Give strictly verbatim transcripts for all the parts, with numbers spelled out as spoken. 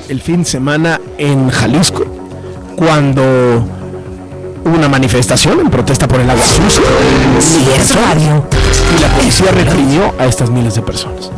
el fin de semana en Jalisco, cuando hubo una manifestación en protesta por el agua sucia. Sí, es radio. Y la policía reprimió a estas miles de personas.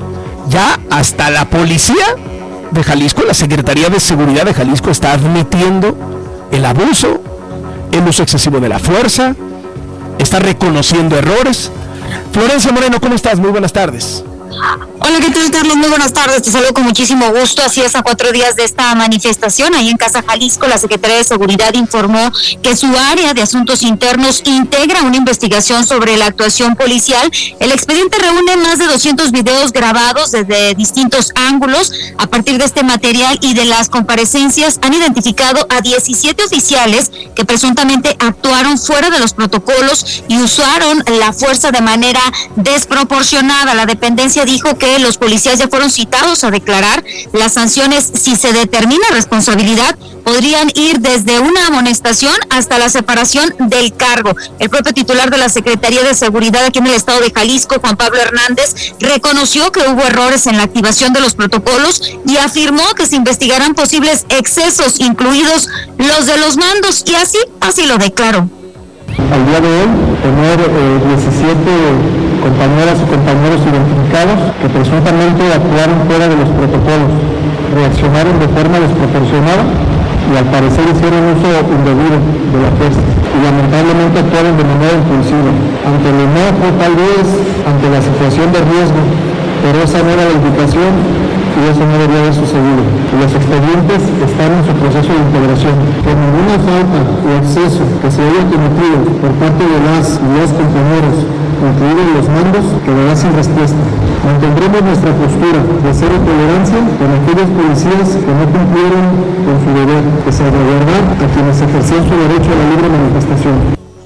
Ya hasta la policía de Jalisco, la Secretaría de Seguridad de Jalisco, está admitiendo el abuso, el uso excesivo de la fuerza, está reconociendo errores. Florencia Moreno, ¿cómo estás? Muy buenas tardes. Hola, ¿qué tal, Carlos? Muy buenas tardes, te saludo con muchísimo gusto. Así es, a cuatro días de esta manifestación, ahí en Casa Jalisco, la Secretaría de Seguridad informó que su área de asuntos internos integra una investigación sobre la actuación policial. El expediente reúne más de doscientos videos grabados desde distintos ángulos. A partir de este material y de las comparecencias, han identificado a diecisiete oficiales que presuntamente actuaron fuera de los protocolos y usaron la fuerza de manera desproporcionada. La dependencia dijo que los policías ya fueron citados a declarar. Las sanciones, si se determina responsabilidad, podrían ir desde una amonestación hasta la separación del cargo. El propio titular de la Secretaría de Seguridad aquí en el estado de Jalisco, Juan Pablo Hernández, reconoció que hubo errores en la activación de los protocolos y afirmó que se investigarán posibles excesos, incluidos los de los mandos, y así, así lo declaró. Al día de hoy, tener eh, diecisiete compañeras y compañeros identificados que presuntamente actuaron fuera de los protocolos, reaccionaron de forma desproporcionada y al parecer hicieron uso indebido de la fuerza y lamentablemente actuaron de manera impulsiva, ante el enojo tal vez, ante la situación de riesgo, pero esa no era la indicación y eso no debería haber sucedido. Los expedientes están en su proceso de integración. Por ninguna falta o exceso que se haya cometido por parte de las y los compañeros, incluidos los mandos, quedará sin respuesta. Mantendremos nuestra postura de cero tolerancia con aquellos policías que no cumplieron con su deber de salvaguardar a quienes ejercían su derecho a la libre manifestación.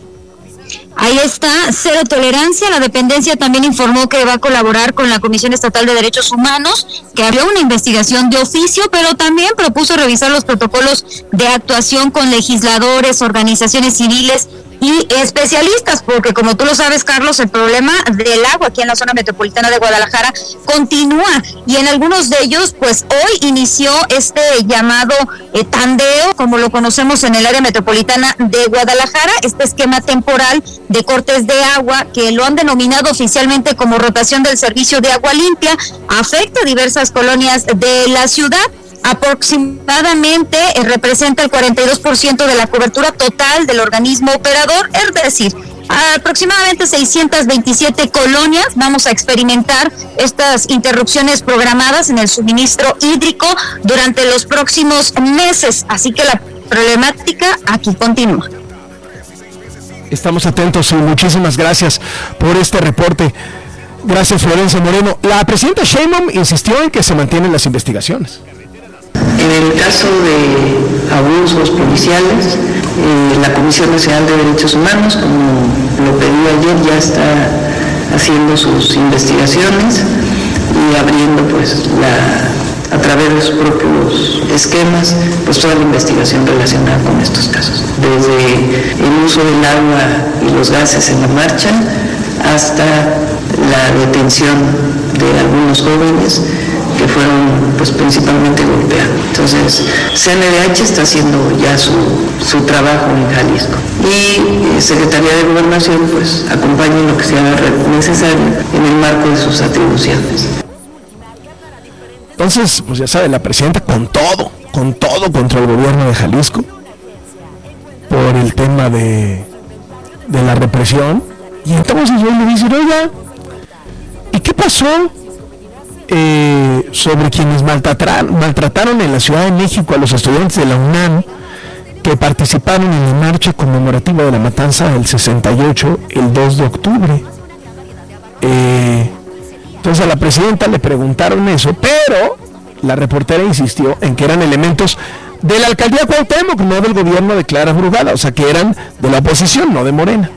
Ahí está, cero tolerancia. La dependencia también informó que va a colaborar con la Comisión Estatal de Derechos Humanos, que abrió una investigación de oficio, pero también propuso revisar los protocolos de actuación con legisladores, organizaciones civiles y especialistas, porque como tú lo sabes, Carlos, el problema del agua aquí en la zona metropolitana de Guadalajara continúa, y en algunos de ellos, pues hoy inició este llamado eh, tandeo, como lo conocemos en el área metropolitana de Guadalajara, este esquema temporal de cortes de agua, que lo han denominado oficialmente como rotación del servicio de agua limpia, afecta a diversas colonias de la ciudad. Aproximadamente eh, representa el cuarenta y dos por ciento de la cobertura total del organismo operador, es decir, aproximadamente seiscientas veintisiete colonias. Vamos a experimentar estas interrupciones programadas en el suministro hídrico durante los próximos meses, así que la problemática aquí continúa. Estamos atentos y muchísimas gracias por este reporte. Gracias, Florencia Moreno. La presidenta Sheinbaum insistió en que se mantienen las investigaciones. En el caso de abusos policiales, eh, la Comisión Nacional de Derechos Humanos, como lo pedí ayer, ya está haciendo sus investigaciones y abriendo pues la, a través de sus propios esquemas, pues toda la investigación relacionada con estos casos, desde el uso del agua y los gases en la marcha hasta la detención de algunos jóvenes que fueron pues principalmente golpeados. Entonces, C N D H está haciendo ya su, su trabajo en Jalisco y eh, Secretaría de Gobernación pues acompaña en lo que sea necesario en el marco de sus atribuciones. Entonces, pues ya sabe, la presidenta con todo, con todo contra el gobierno de Jalisco por el tema de, de la represión. Y entonces yo le dice, oiga, ¿y qué pasó eh, sobre quienes maltrataron, maltrataron en la Ciudad de México a los estudiantes de la UNAM que participaron en la marcha conmemorativa de la matanza del sesenta y ocho el dos de octubre? Eh, entonces a la presidenta le preguntaron eso, pero la reportera insistió en que eran elementos de la alcaldía Cuauhtémoc, no del gobierno de Clara Brugada, o sea que eran de la oposición, no de Morena.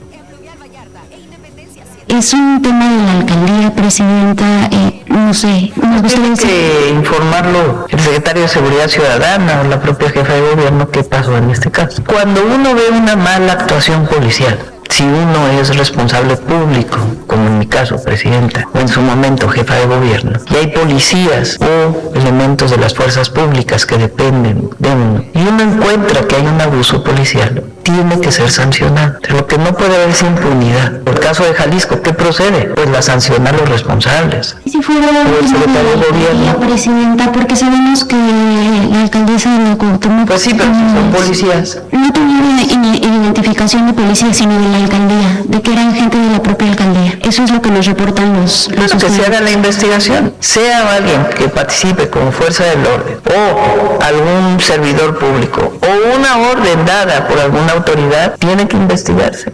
Es un tema de la alcaldía, presidenta, eh, no sé, nos gustaría que informarlo el secretario de Seguridad Ciudadana o la propia jefa de gobierno qué pasó en este caso. Cuando uno ve una mala actuación policial, Si uno es responsable público, como en mi caso, presidenta, o en su momento jefa de gobierno, y hay policías o elementos de las fuerzas públicas que dependen de uno, y uno encuentra que hay un abuso policial, tiene que ser sancionado. Lo que no puede haber es impunidad. En el caso de Jalisco, ¿qué procede? Pues la sanciona a los responsables. Si fuera o el secretario de gobierno. La presidenta, porque sabemos que la alcaldesa de la Cuauhtémoc, pues sí, pero son policías. No tuvieron identificación de policía, sino de la alcaldía, de que eran gente de la propia alcaldía. Eso es lo que nos reportan los... los Claro, que se haga la investigación. Sea alguien que participe como fuerza del orden, o algún servidor público, o una orden dada por alguna autoridad, tiene que investigarse.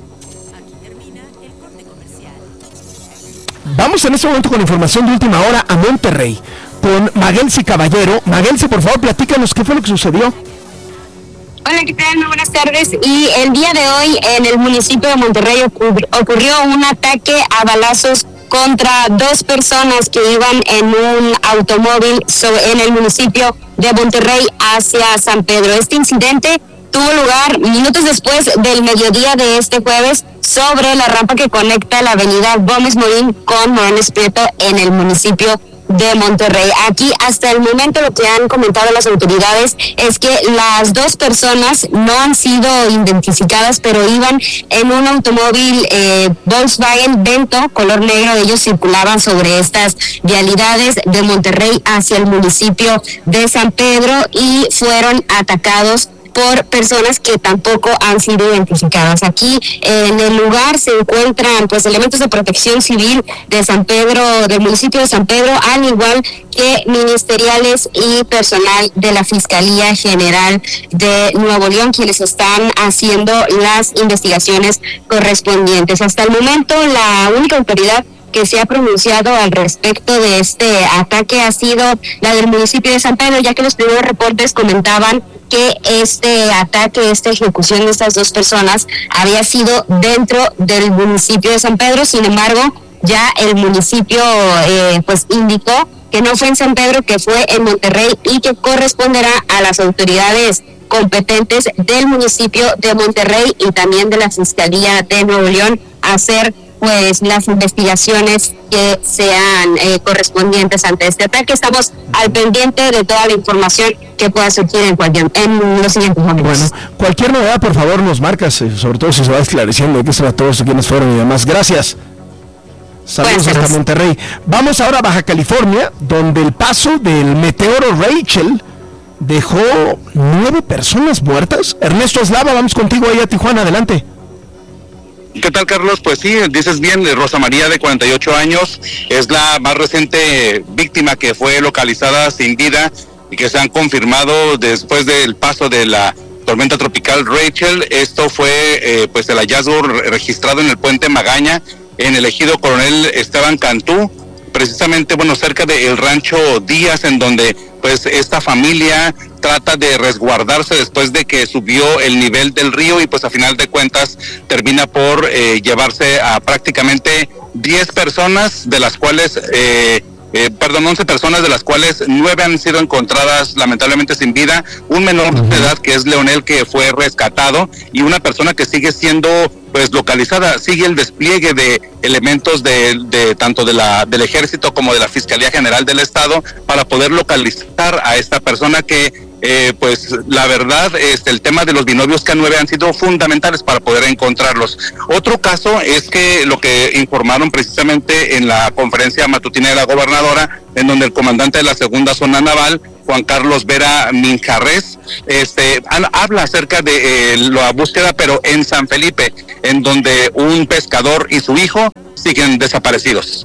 Vamos en este momento con información de última hora a Monterrey, con Maguelsi Caballero. Maguelsi, por favor, platícanos qué fue lo que sucedió. Hola, ¿qué tal? Muy buenas tardes. Y el día de hoy en el municipio de Monterrey ocurrió, ocurrió un ataque a balazos contra dos personas que iban en un automóvil sobre, en el municipio de Monterrey hacia San Pedro. Este incidente tuvo lugar minutos después del mediodía de este jueves sobre la rampa que conecta la avenida Gómez Morín con Morones Prieto en el municipio de Monterrey. Aquí hasta el momento lo que han comentado las autoridades es que las dos personas no han sido identificadas, pero iban en un automóvil eh, Volkswagen Vento color negro. Ellos circulaban sobre estas vialidades de Monterrey hacia el municipio de San Pedro y fueron atacados por personas que tampoco han sido identificadas. Aquí en el lugar se encuentran pues elementos de protección civil de San Pedro, del municipio de San Pedro, al igual que ministeriales y personal de la Fiscalía General de Nuevo León, quienes están haciendo las investigaciones correspondientes. Hasta el momento, la única autoridad que se ha pronunciado al respecto de este ataque ha sido la del municipio de San Pedro, ya que los primeros reportes comentaban que este ataque, esta ejecución de estas dos personas había sido dentro del municipio de San Pedro. Sin embargo, ya el municipio eh, pues indicó que no fue en San Pedro, que fue en Monterrey y que corresponderá a las autoridades competentes del municipio de Monterrey y también de la Fiscalía de Nuevo León hacer pues las investigaciones que sean eh, correspondientes ante este ataque. Estamos al pendiente de toda la información que pueda surgir en cualquier en los siguientes momentos. Bueno, cualquier novedad, por favor, nos marcas, eh, sobre todo si se va esclareciendo de qué se va todo eso, quiénes fueron y demás. Gracias. Saludos hasta Monterrey. Vamos ahora a Baja California, donde el paso del meteoro Rachel dejó nueve personas muertas. Ernesto Eslava, vamos contigo ahí a Tijuana, adelante. ¿Qué tal, Carlos? Pues sí, dices bien, Rosa María, de cuarenta y ocho años, es la más reciente víctima que fue localizada sin vida y que se han confirmado después del paso de la tormenta tropical Rachel. Esto fue eh, pues el hallazgo registrado en el puente Magaña, en el ejido Coronel Esteban Cantú, precisamente, bueno, cerca del rancho Díaz, en donde pues esta familia trata de resguardarse después de que subió el nivel del río y pues a final de cuentas termina por eh, llevarse a prácticamente diez personas, de las cuales, eh, eh, perdón, once personas, de las cuales nueve han sido encontradas lamentablemente sin vida, un menor de edad que es Leonel, que fue rescatado, y una persona que sigue siendo pues localizada. Sigue el despliegue de elementos de, de tanto de la del ejército como de la Fiscalía General del Estado para poder localizar a esta persona que eh, pues la verdad este, el tema de los binomios K nueve han sido fundamentales para poder encontrarlos. Otro caso es que lo que informaron precisamente en la conferencia matutina de la gobernadora, en donde el comandante de la segunda zona naval, Juan Carlos Vera Minjarres, este, habla acerca de eh, la búsqueda, pero en San Felipe, en donde un pescador y su hijo siguen desaparecidos.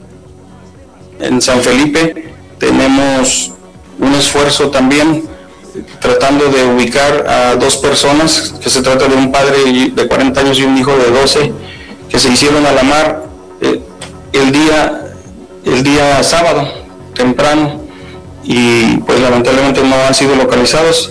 En San Felipe tenemos un esfuerzo también tratando de ubicar a dos personas, que se trata de un padre de cuarenta años y un hijo de doce, que se hicieron a la mar eh, el día el día sábado temprano, y pues lamentablemente no han sido localizados.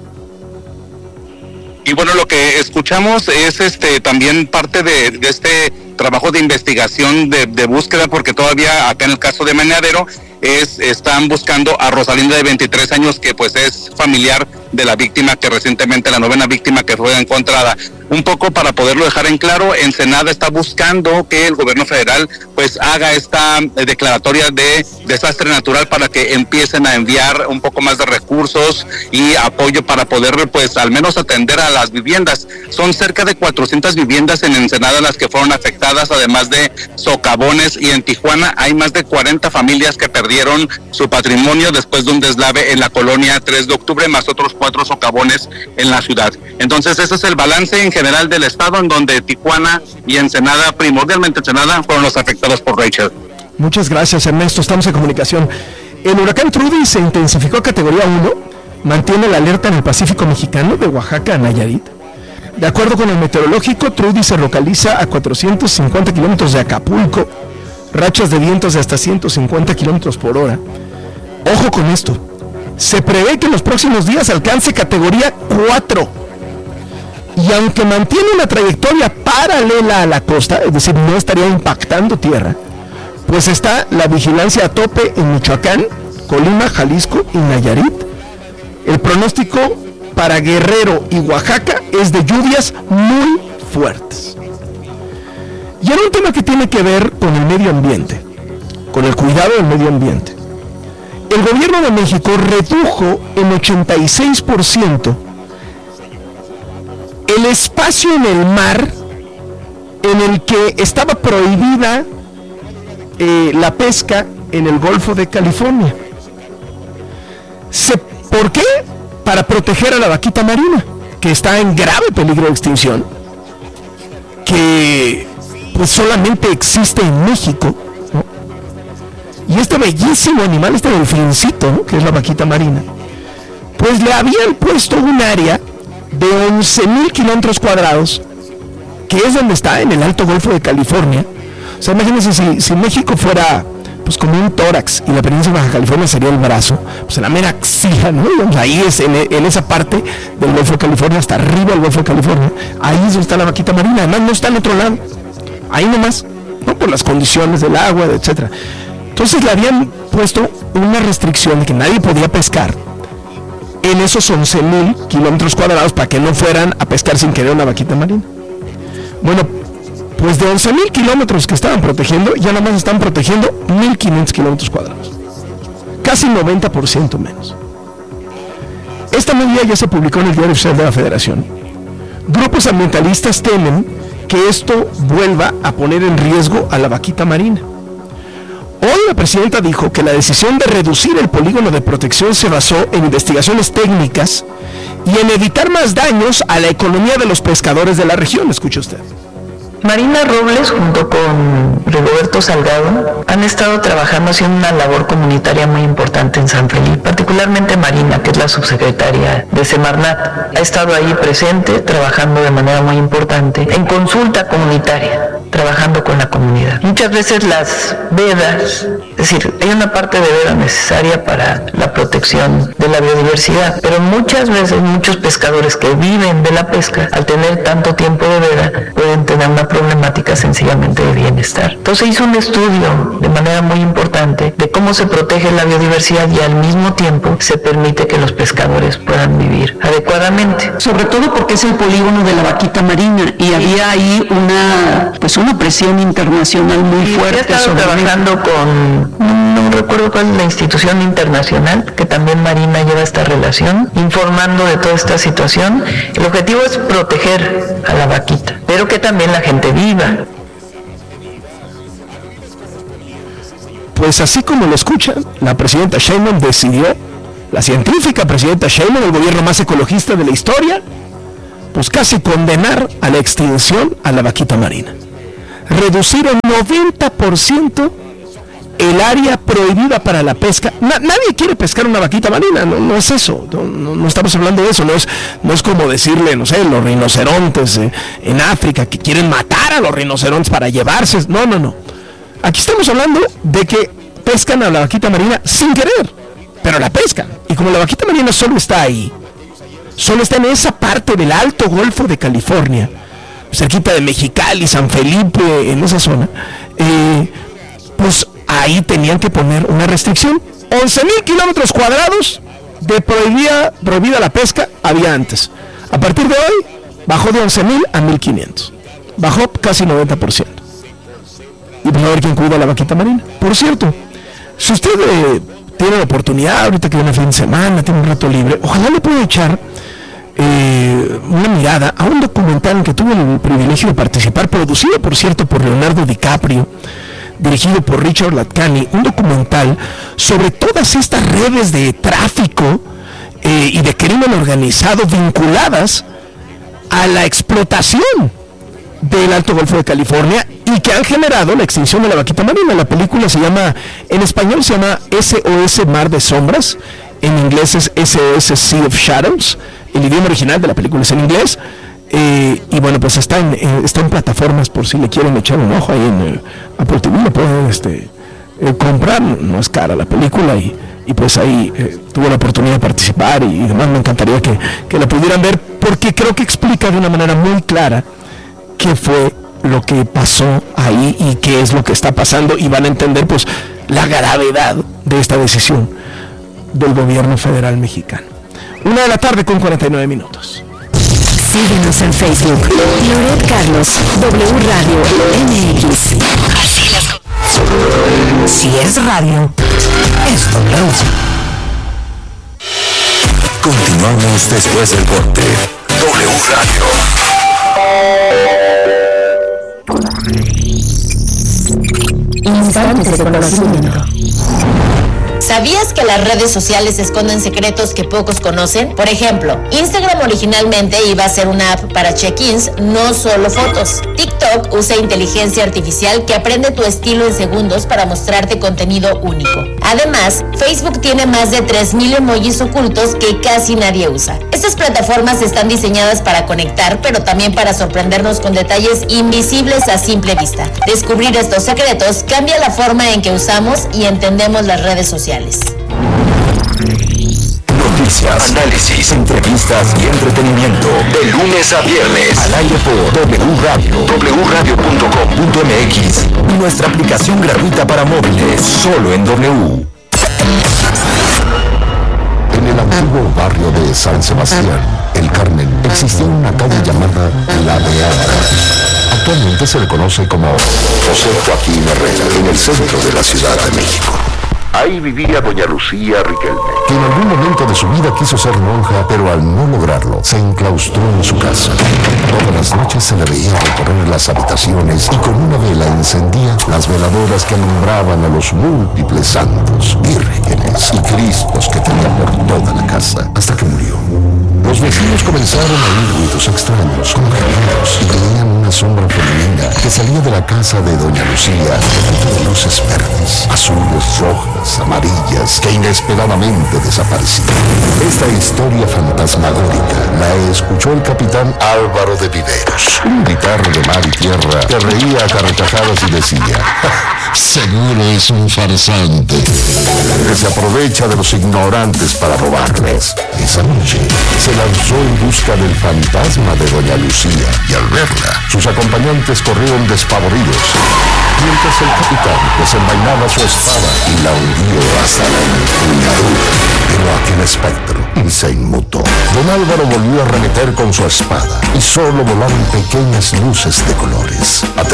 Y bueno, lo que escuchamos es este también parte de, de este trabajo de investigación de, de búsqueda, porque todavía acá en el caso de Meneadero es están buscando a Rosalinda, de veintitrés años, que pues es familiar de la víctima, que recientemente la novena víctima que fue encontrada. Un poco para poderlo dejar en claro, Ensenada está buscando que el gobierno federal pues haga esta declaratoria de desastre natural para que empiecen a enviar un poco más de recursos y apoyo para poder pues al menos atender a las viviendas. Son cerca de cuatrocientas viviendas en Ensenada las que fueron afectadas, además de socavones, y en Tijuana hay más de cuarenta familias que perdieron su patrimonio después de un deslave en la colonia tres de octubre, más otros cuatro socavones en la ciudad. Entonces ese es el balance en general del estado, en donde Tijuana y Ensenada, primordialmente Ensenada, fueron los afectados por Rachel. Muchas gracias, Ernesto, estamos en comunicación. El huracán Trudy se intensificó a categoría uno, mantiene la alerta en el Pacífico mexicano de Oaxaca a Nayarit. De acuerdo con el meteorológico, Trudy se localiza a cuatrocientos cincuenta kilómetros de Acapulco, rachas de vientos de hasta ciento cincuenta kilómetros por hora. Ojo con esto, se prevé que en los próximos días alcance categoría cuatro. Y aunque mantiene una trayectoria paralela a la costa, es decir, no estaría impactando tierra, pues está la vigilancia a tope en Michoacán, Colima, Jalisco y Nayarit. El pronóstico para Guerrero y Oaxaca es de lluvias muy fuertes. Y era un tema que tiene que ver con el medio ambiente, con el cuidado del medio ambiente. El gobierno de México redujo en ochenta y seis por ciento el espacio en el mar en el que estaba prohibida eh, la pesca en el Golfo de California. Se, ¿Por qué? Para proteger a la vaquita marina, que está en grave peligro de extinción, que pues solamente existe en México, ¿no? Y este bellísimo animal, este delfincito, ¿no?, que es la vaquita marina, pues le habían puesto un área de once mil kilómetros cuadrados, que es donde está, en el Alto Golfo de California. O sea, imagínense si, si México fuera pues como un tórax y la península de Baja California sería el brazo, pues en la mera axila, ¿no? Digamos, ahí es en, en esa parte del Golfo de California, hasta arriba del Golfo de California, ahí es donde está la vaquita marina. Además no está al otro lado, ahí nomás, ¿no?, por las condiciones del agua, etcétera. Entonces le habían puesto una restricción de que nadie podía pescar en esos once mil kilómetros cuadrados para que no fueran a pescar sin querer una vaquita marina. Bueno, pues de once mil kilómetros que estaban protegiendo, ya nada más están protegiendo mil quinientos kilómetros cuadrados. Casi noventa por ciento menos. Esta medida ya se publicó en el Diario Oficial de la Federación. Grupos ambientalistas temen que esto vuelva a poner en riesgo a la vaquita marina. Hoy la presidenta dijo que la decisión de reducir el polígono de protección se basó en investigaciones técnicas y en evitar más daños a la economía de los pescadores de la región. Escuche usted. Marina Robles junto con Rigoberto Salgado han estado trabajando haciendo una labor comunitaria muy importante en San Felipe, particularmente Marina, que es la subsecretaria de Semarnat, ha estado ahí presente, trabajando de manera muy importante en consulta comunitaria, trabajando con la comunidad. Muchas veces las vedas, es decir, hay una parte de veda necesaria para la protección de la biodiversidad, pero muchas veces muchos pescadores que viven de la pesca, al tener tanto tiempo de veda, pueden tener una problemática sencillamente de bienestar. Entonces hizo un estudio de manera muy importante de cómo se protege la biodiversidad y al mismo tiempo se permite que los pescadores puedan vivir adecuadamente. Sobre todo porque es el polígono de la vaquita marina y había ahí una pues una presión internacional muy fuerte. He estado sobre trabajando con, no, no recuerdo cuál es la institución internacional, que también Marina lleva esta relación, informando de toda esta situación. El objetivo es proteger a la vaquita, pero que también la gente viva. Pues así como lo escuchan, la presidenta Sheinbaum decidió, la científica presidenta Sheinbaum, el gobierno más ecologista de la historia, pues casi condenar a la extinción a la vaquita marina. Reducir en noventa por ciento el área prohibida para la pesca. Na, nadie quiere pescar una vaquita marina, no, no es eso, no, no, no estamos hablando de eso, no es, no es como decirle, no sé, los rinocerontes eh, en África que quieren matar a los rinocerontes para llevarse, no, no, no. Aquí estamos hablando de que pescan a la vaquita marina sin querer, pero la pescan. Y como la vaquita marina solo está ahí, solo está en esa parte del Alto Golfo de California, cerquita de Mexicali, San Felipe, en esa zona, eh, pues ahí tenían que poner una restricción. once mil kilómetros cuadrados de prohibida, prohibida la pesca había antes. A partir de hoy bajó de once mil a mil quinientos. Bajó casi noventa por ciento. Y pues a ver quién cuida la vaquita marina. Por cierto, si usted eh, tiene la oportunidad, ahorita que viene el fin de semana, tiene un rato libre, ojalá le pueda echar eh, una mirada a un documental en que tuve el privilegio de participar, producido por cierto por Leonardo DiCaprio, dirigido por Richard Latcani, un documental sobre todas estas redes de tráfico eh, y de crimen organizado vinculadas a la explotación del Alto Golfo de California y que han generado la extinción de la vaquita marina. La película se llama, en español se llama S O S Mar de Sombras, en inglés es S O S Sea of Shadows, el idioma original de la película es en inglés, eh, y bueno, pues está en, eh, está en plataformas por si le quieren echar un ojo ahí en eh, Apple T V, lo pueden este, eh, comprar, no es cara la película, y, y pues ahí eh, tuve la oportunidad de participar, y, y además me encantaría que, que la pudieran ver, porque creo que explica de una manera muy clara qué fue lo que pasó ahí y qué es lo que está pasando, y van a entender pues la gravedad de esta decisión del gobierno federal mexicano. Una de la tarde con cuarenta y nueve minutos. Síguenos en Facebook, Loret Carlos, W Radio M X. Así las cosas. Si es radio, es W. Continuamos después del corte. W Radio. Instantes de conocimiento. ¿Sabías que las redes sociales esconden secretos que pocos conocen? Por ejemplo, Instagram originalmente iba a ser una app para check-ins, no solo fotos. TikTok usa inteligencia artificial que aprende tu estilo en segundos para mostrarte contenido único. Además, Facebook tiene más de tres mil emojis ocultos que casi nadie usa. Estas plataformas están diseñadas para conectar, pero también para sorprendernos con detalles invisibles a simple vista. Descubrir estos secretos cambia la forma en que usamos y entendemos las redes sociales. Noticias, análisis, entrevistas y entretenimiento. De lunes a viernes. Al aire por W Radio, w radio punto com punto m x y nuestra aplicación gratuita para móviles. Solo en W. En el antiguo barrio de San Sebastián, El Carmen, existía una calle llamada La Beata. Actualmente se le conoce como José Joaquín Herrera, en el centro de la Ciudad de México. Ahí vivía doña Lucía Riquelme, que en algún momento de su vida quiso ser monja, pero al no lograrlo, se enclaustró en su casa. Todas las noches se le veía recorrer las habitaciones y con una vela encendía las veladoras que alumbraban a los múltiples santos, vírgenes y cristos que tenía por toda la casa, hasta que murió. Los vecinos comenzaron a oír ruidos extraños, como gemidos, y veían una sombra femenina que salía de la casa de doña Lucía, llena de luces verdes, azules, rojas, amarillas, que inesperadamente desaparecían. Esta historia fantasmagórica la escuchó el capitán Álvaro de Viveros, un militar de mar y tierra que reía a carcajadas y decía: seguro es un farsante que se aprovecha de los ignorantes para robarles. Esa noche se lanzó en busca del fantasma de doña Lucía, y al verla, sus acompañantes corrieron despavoridos, mientras el capitán desenvainaba su espada y la hundió hasta la empuñadura. Pero aquel espectro se inmutó. Don Álvaro volvió a arremeter con su espada y solo volaron pequeñas luces de colores.